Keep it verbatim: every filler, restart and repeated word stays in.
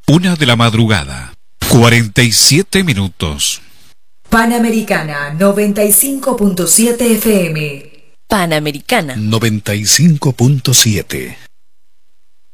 Una de la madrugada, cuarenta y siete minutos. Panamericana noventa y cinco punto siete F M. Panamericana noventa y cinco punto siete.